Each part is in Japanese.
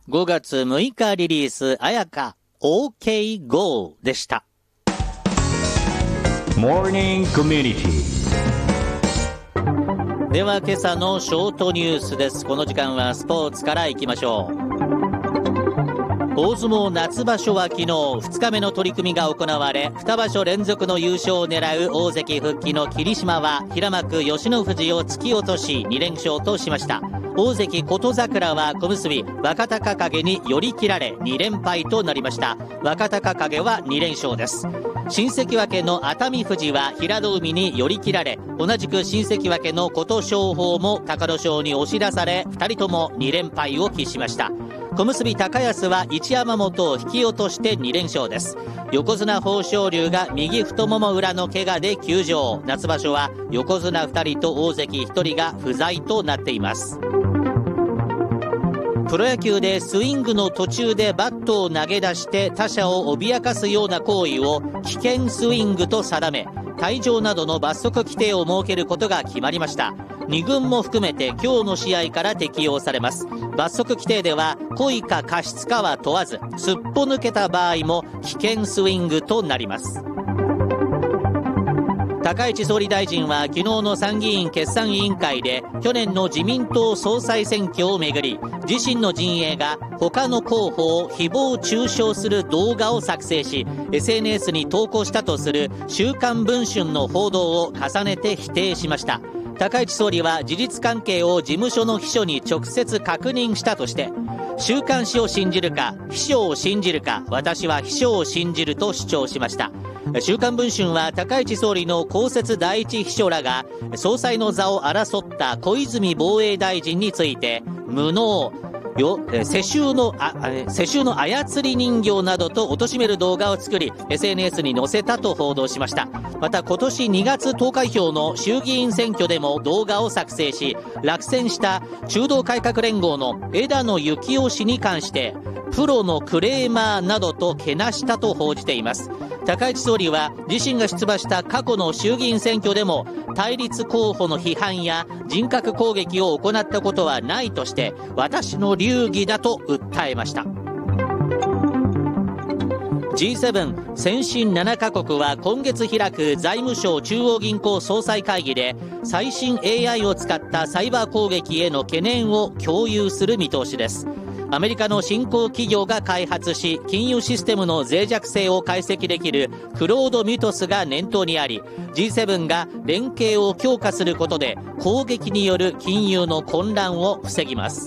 5月6日リリース、綾香 OK Go でした。 Morning Community。 では今朝のショートニュースです。この時間はスポーツからいきましょう。大相撲夏場所は昨日2日目の取り組みが行われ、2場所連続の優勝を狙う大関復帰の霧島は平幕吉野富士を突き落とし2連勝としました。大関琴櫻は小結若隆景に寄り切られ2連敗となりました。若隆景は2連勝です。新関脇の熱海富士は平戸海に寄り切られ、同じく新関脇の琴勝峰も隆の勝に押し出され、2人とも2連敗を喫しました。小結高安は一山本を引き落として2連勝です。横綱豊昇龍が右太もも裏の怪我で休場。夏場所は横綱2人と大関1人が不在となっています。プロ野球でスイングの途中でバットを投げ出して他者を脅かすような行為を危険スイングと定め、退場などの罰則規定を設けることが決まりました。2軍も含めて今日の試合から適用されます。罰則規定では故意か過失かは問わず、すっぽ抜けた場合も危険スイングとなります。高市総理大臣は昨日の参議院決算委員会で去年の自民党総裁選挙をめぐり、自身の陣営が他の候補を誹謗中傷する動画を作成し SNS に投稿したとする週刊文春の報道を重ねて否定しました。高市総理は事実関係を事務所の秘書に直接確認したとして、週刊誌を信じるか秘書を信じるか、私は秘書を信じると主張しました。週刊文春は高市総理の公設第一秘書らが総裁の座を争った小泉防衛大臣について無能世襲の操り人形などと貶める動画を作り SNS に載せたと報道しました。また今年2月投開票の衆議院選挙でも動画を作成し、落選した中道改革連合の枝野幸男氏に関してプロのクレーマーなどとけなしたと報じています。高市総理は自身が出馬した過去の衆議院選挙でも対立候補の批判や人格攻撃を行ったことはないとして、私の流儀だと訴えました。 G7 先進7カ国は今月開く財務省中央銀行総裁会議で最新 AI を使ったサイバー攻撃への懸念を共有する見通しです。アメリカの新興企業が開発し金融システムの脆弱性を解析できるクロードミュトスが念頭にあり、 G7 が連携を強化することで攻撃による金融の混乱を防ぎます。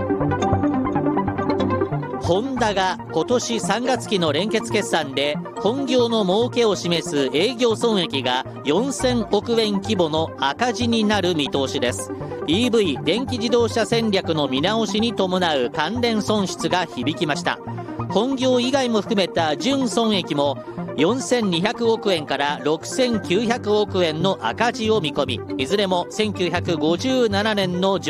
ホンダが今年3月期の連結決算で本業の儲けを示す営業損益が4000億円規模の赤字になる見通しです。 EV 電気自動車戦略の見直しに伴う関連損失が響きました。本業以外も含めた純損益も4200億円から6900億円の赤字を見込み、いずれも1957年の